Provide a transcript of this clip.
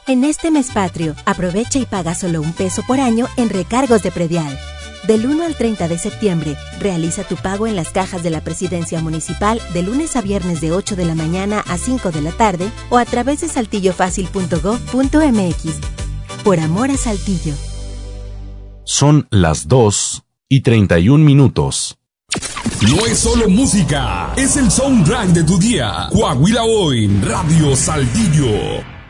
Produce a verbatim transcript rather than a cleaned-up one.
En este mes patrio, aprovecha y paga solo un peso por año en recargos de predial. Del uno al treinta de septiembre, realiza tu pago en las cajas de la Presidencia Municipal de lunes a viernes de ocho de la mañana a cinco de la tarde o a través de saltillo fácil punto gob punto mx. Por amor a Saltillo. Son las dos y treinta y un minutos. No es solo música, es el soundtrack de tu día. Coahuila Hoy, Radio Saltillo.